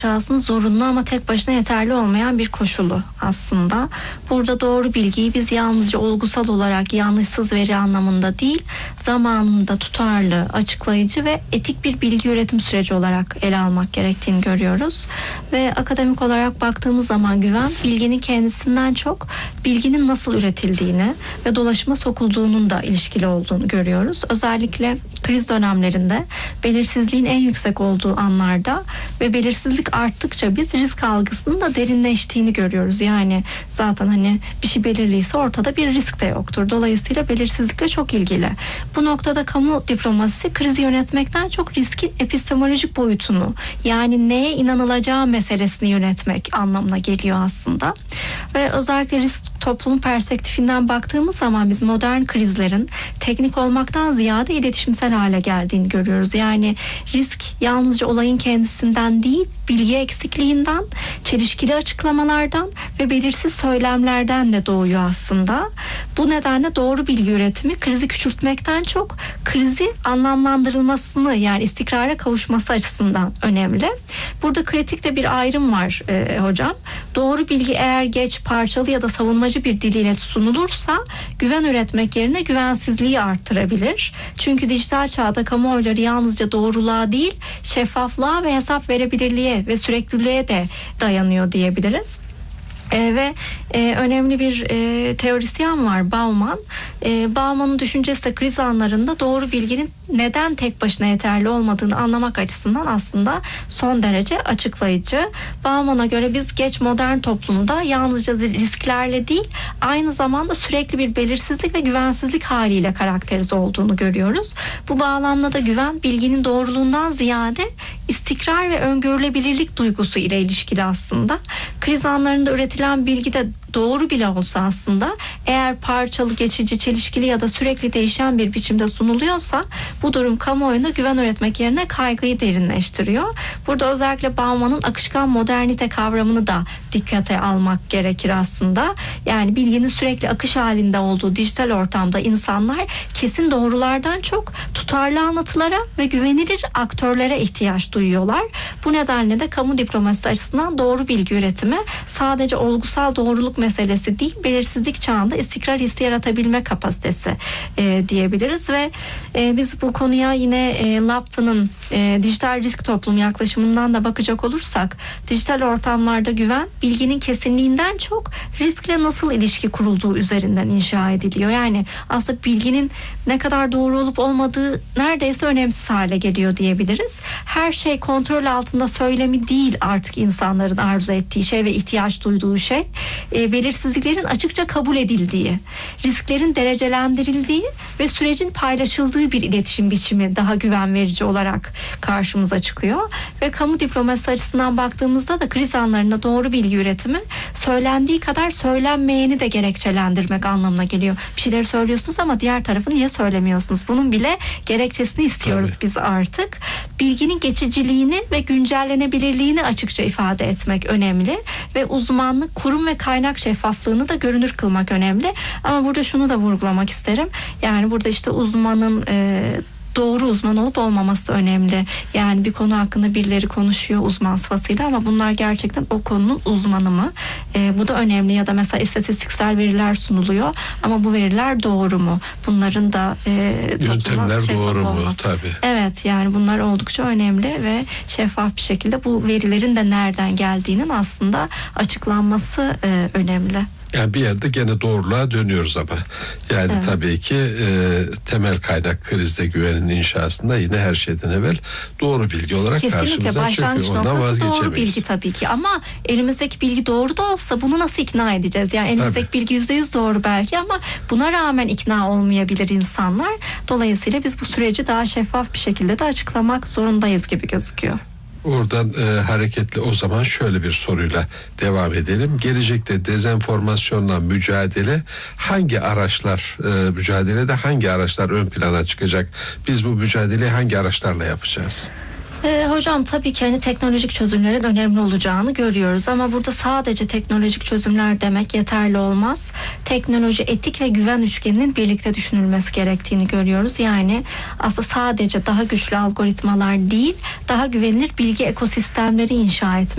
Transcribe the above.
inşasının zorunlu ama tek başına yeterli olmayan bir koşulu aslında. Burada doğru bilgiyi biz yalnızca olgusal olarak yanlışsız veri anlamında değil, zamanında tutarlı, açıklayıcı ve etik bir bilgi üretim süreci olarak ele almak gerektiğini görüyoruz. Ve akademik olarak baktığımız zaman güven, bilginin kendisinden çok bilginin nasıl üretildiğini ve dolaşıma sokulduğunun da ilişkili olduğunu görüyoruz. Özellikle kriz dönemlerinde, belirsizliğin en yüksek olduğu anlarda ve belirsizlik arttıkça biz risk algısının da derinleştiğini görüyoruz. Yani zaten hani bir şey belirliyse ortada bir risk de yoktur. Dolayısıyla belirsizlikle çok ilgili. Bu noktada kamu diplomasisi krizi yönetmekten çok riskin epistemolojik boyutunu, yani neye inanılacağı meselesini yönetmek anlamına geliyor aslında. Ve özellikle risk toplumun perspektifinden baktığımız zaman biz modern krizlerin teknik olmaktan ziyade iletişimsel hale geldiğini görüyoruz. Yani risk yalnızca olayın kendisinden değil, bilgi eksikliğinden, çelişkili açıklamalardan ve belirsiz söylemlerden de doğuyor aslında. Bu nedenle doğru bilgi üretimi krizi küçültmekten çok krizi anlamlandırılmasını, yani istikrara kavuşması açısından önemli. Burada kritik de bir ayrım var hocam. Doğru bilgi eğer geç, parçalı ya da savunmacı bir diliyle sunulursa güven üretmek yerine güvensizliği arttırabilir. Çünkü dijital çağda kamuoyları yalnızca doğruluğa değil, şeffaflığa ve hesap verebilirliğe ve sürekliliğe de dayanıyor diyebiliriz. Ve önemli bir teorisyen var, Bauman. Bauman'ın düşüncesi de kriz anlarında doğru bilginin neden tek başına yeterli olmadığını anlamak açısından aslında son derece açıklayıcı. Bauman'a göre biz geç modern toplumda yalnızca risklerle değil, aynı zamanda sürekli bir belirsizlik ve güvensizlik haliyle karakterize olduğunu görüyoruz. Bu bağlamda da güven, bilginin doğruluğundan ziyade istikrar ve öngörülebilirlik duygusu ile ilişkili aslında. Kriz anlarında üretilen bilgi de doğru bile olsa aslında, eğer parçalı, geçici, çelişkili ya da sürekli değişen bir biçimde sunuluyorsa bu durum kamuoyuna güven üretmek yerine kaygıyı derinleştiriyor. Burada özellikle Bauman'ın akışkan modernite kavramını da dikkate almak gerekir aslında. Yani bilginin sürekli akış halinde olduğu dijital ortamda insanlar kesin doğrulardan çok tutarlı anlatılara ve güvenilir aktörlere ihtiyaç duyuyorlar. Bu nedenle de kamu diplomasisi açısından doğru bilgi üretimi sadece olgusal doğruluk meselesi değil, belirsizlik çağında istikrar hissi yaratabilme kapasitesi diyebiliriz. Ve biz bu konuya yine Lapton'un dijital risk toplum yaklaşımından da bakacak olursak, dijital ortamlarda güven bilginin kesinliğinden çok riskle nasıl ilişki kurulduğu üzerinden inşa ediliyor. Yani aslında bilginin ne kadar doğru olup olmadığı neredeyse önemsiz hale geliyor diyebiliriz. Her şey kontrol altında söylemi değil artık insanların arzu ettiği şey ve ihtiyaç duyduğu şey. Belirsizliklerin açıkça kabul edildiği, risklerin derecelendirildiği ve sürecin paylaşıldığı bir iletişim biçimi daha güven verici olarak karşımıza çıkıyor. Ve kamu diplomasisi açısından baktığımızda da kriz anlarında doğru bilgi üretimi söylendiği kadar söylenmeyeni de gerekçelendirmek anlamına geliyor. Bir şeyleri söylüyorsunuz ama diğer tarafı niye söylemiyorsunuz? Bunun bile gerekçesini istiyoruz biz artık. Bilginin geçiciliğini ve güncellenebilirliğini açıkça ifade etmek önemli ve uzmanlık, kurum ve kaynak şeffaflığını da görünür kılmak önemli. Ama burada şunu da vurgulamak isterim. Yani burada işte uzmanın doğru uzman olup olmaması önemli. Yani bir konu hakkında birileri konuşuyor uzman sıfatıyla ama bunlar gerçekten o konunun uzmanı mı? Bu da önemli. Ya da mesela istatistiksel veriler sunuluyor ama bu veriler doğru mu? Bunların da yöntemler doğru mu? Tabii. Evet, yani bunlar oldukça önemli ve şeffaf bir şekilde bu verilerin de nereden geldiğinin aslında açıklanması önemli. Yani bir yerde gene doğruluğa dönüyoruz ama yani evet. Tabii ki temel kaynak krizde güvenin inşasında yine her şeyden evvel doğru bilgi olarak kesinlikle karşımıza çıkıyor. Ondan vazgeçemeyiz. Doğru bilgi tabii ki ama elimizdeki bilgi doğru da olsa bunu nasıl ikna edeceğiz? Yani elimizdeki tabii. Bilgi %100 doğru belki ama buna rağmen ikna olmayabilir insanlar. Dolayısıyla biz bu süreci daha şeffaf bir şekilde de açıklamak zorundayız gibi gözüküyor. Oradan hareketle o zaman şöyle bir soruyla devam edelim. Gelecekte dezenformasyonla mücadelede hangi araçlar ön plana çıkacak? Biz bu mücadeleyi hangi araçlarla yapacağız? Hocam tabii ki hani teknolojik çözümlerin önemli olacağını görüyoruz ama burada sadece teknolojik çözümler demek yeterli olmaz. Teknoloji, etik ve güven üçgeninin birlikte düşünülmesi gerektiğini görüyoruz. Yani aslında sadece daha güçlü algoritmalar değil, daha güvenilir bilgi ekosistemleri inşa etmek